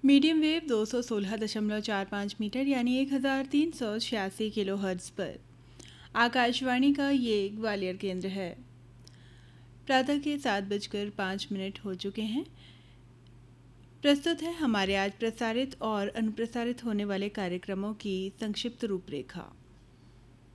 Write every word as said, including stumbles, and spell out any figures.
Medium wave दो सौ सोलह दशमलव चार पाँच मीटर यानी एक हज़ार तीन सौ छियासी किलो हर्ट्ज़ पर आकाशवाणी का ये ग्वालियर केंद्र है। प्रातः के सात बजकर पाँच मिनट हो चुके हैं। प्रस्तुत है हमारे आज प्रसारित और अनुप्रसारित होने वाले कार्यक्रमों की संक्षिप्त रूपरेखा।